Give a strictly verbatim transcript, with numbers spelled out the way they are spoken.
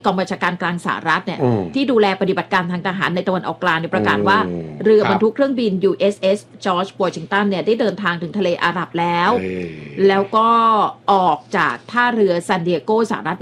กองบัญชาการกลางสหรัฐเนี่ยที่ดูแลปฏิบัติการทางทหารในตะวันออกกลางประกาศว่าเรือบรรทุกเครื่องบิน ยู เอส เอส George Washington เนี่ยได้เดินทางถึงทะเลอาหรับแล้วแล้วก็ออกจากท่าเรือซานดิเอโกสหรัฐ